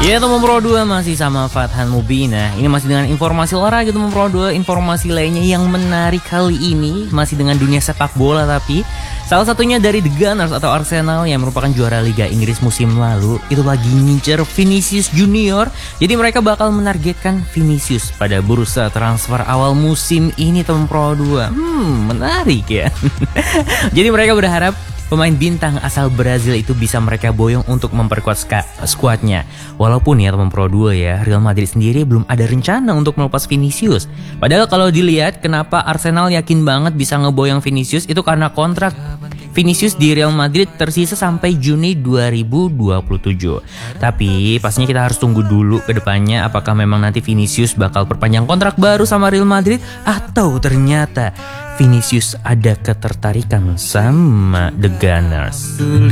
Ya teman Pro 2 masih sama Fathan Mubina. Ini masih dengan informasi olahraga teman Pro 2. Informasi lainnya yang menarik kali ini masih dengan dunia sepak bola, tapi salah satunya dari The Gunners atau Arsenal yang merupakan juara Liga Inggris musim lalu itu lagi ngincer Vinicius Junior. Jadi mereka bakal menargetkan Vinicius pada bursa transfer awal musim ini teman Pro 2. Menarik ya. Jadi mereka berharap pemain bintang asal Brazil itu bisa mereka boyong untuk memperkuat skuadnya. Walaupun ya teman Pro 2 ya, Real Madrid sendiri belum ada rencana untuk melepas Vinicius. Padahal kalau dilihat kenapa Arsenal yakin banget bisa ngeboyong Vinicius itu karena kontrak Vinicius di Real Madrid tersisa sampai Juni 2027. Tapi pastinya kita harus tunggu dulu ke depannya apakah memang nanti Vinicius bakal perpanjang kontrak baru sama Real Madrid atau ternyata Vinicius ada ketertarikan sama The Gunners.